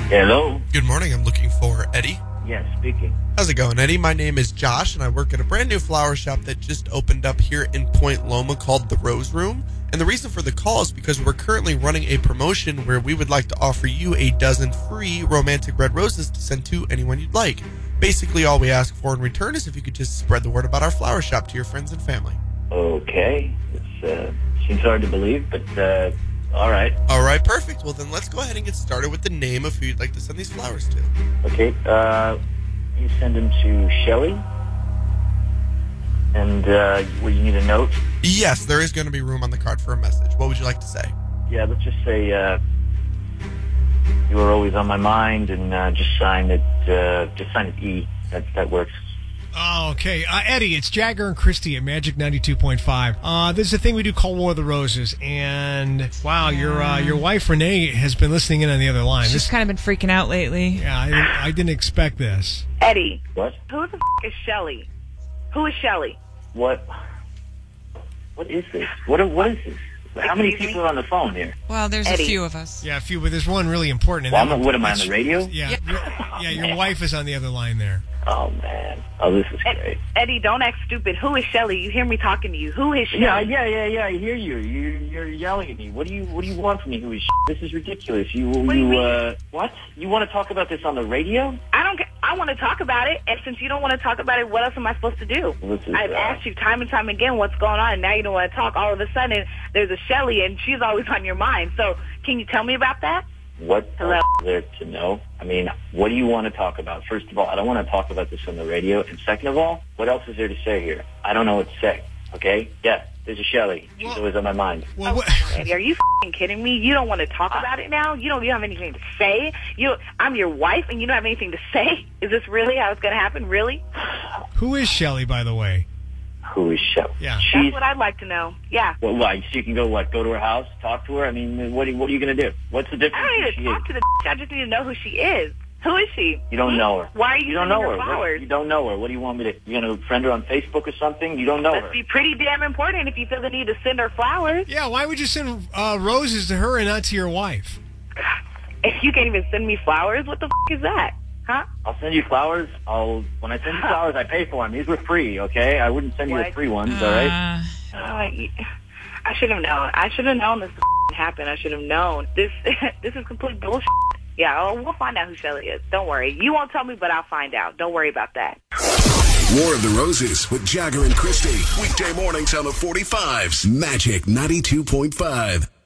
Hello. Good morning. I'm looking for Eddie. Yes, speaking. How's it going, Eddie? My name is Josh, and I work at a brand new flower shop that just opened up here in Point Loma called The Rose Room. And the reason for the call is because we're currently running a promotion where we would like to offer you a dozen free romantic red roses to send to anyone you'd like. Basically, all we ask for in return is if you could just spread the word about our flower shop to your friends and family. Okay. It seems hard to believe, but all right. All right, perfect. Well, then let's go ahead and get started with the name of who you'd like to send these flowers to. Okay. You send them to Shelly. And will you need a note? Yes, there is going to be room on the card for a message. What would you like to say? Yeah, let's just say you are always on my mind, and just sign it. Just sign it E. That works. Oh, okay. Eddie, it's Jagger and Christy at Magic 92.5. This is a thing we do called War of the Roses, and wow, your wife Renee has been listening in on the other line. She's kind of been freaking out lately. Yeah, I didn't expect this. Eddie. What? Who the is Shelly? Who is Shelly? What is this? What is this? How many people are on the phone here? Well, there's Eddie. a few of us. Yeah, a few, but there's one really important. Well, what am I on the radio? Yeah, your wife is on the other line there. Oh, man. Oh, this is great. Eddie, don't act stupid. Who is Shelly? You hear me talking to you. Who is Shelly? Yeah. I hear you. You're yelling at me. What do you want from me? Who is This is ridiculous. What do you mean? What? You want to talk about this on the radio? I want to talk about it, and since you don't want to talk about it, what else am I supposed to do? I've asked you time and time again what's going on, and now you don't want to talk. All of a sudden, there's a Shelly, and she's always on your mind. So, can you tell me about that? What else is there to know? I mean, what do you want to talk about? First of all, I don't want to talk about this on the radio. And second of all, what else is there to say here? I don't know what to say, okay? Yeah, there's a Shelly. She's always on my mind. Well, Eddie, are you f***ing kidding me? You don't want to talk about it now? You don't have anything to say? I'm your wife, and you don't have anything to say? Is this really how it's going to happen? Really? Who is Shelly, by the way? Who is Shelly? Yeah. That's what I'd like to know. Yeah. Well, so you can go to her house, talk to her? I mean, what are you going to do? What's the difference? I don't need to talk to the I just need to know who she is. Who is she? You don't know her. Why are you don't sending know her her. flowers? You don't know her. What do you want me to... You're going to friend her on Facebook or something? You don't know her. Must be pretty damn important if you feel the need to send her flowers. Yeah, why would you send roses to her and not to your wife? If you can't even send me flowers, what the is that? Huh? I'll send you flowers. When I send you flowers, I pay for them. These were free, okay? I wouldn't send you the free ones, all right? I should have known. I should have known this happened. I should have known. This is complete bullshit. Yeah, we'll find out who Shelly is. Don't worry. You won't tell me, but I'll find out. Don't worry about that. War of the Roses with Jagger and Christy. Weekday mornings on the 45s. Magic 92.5.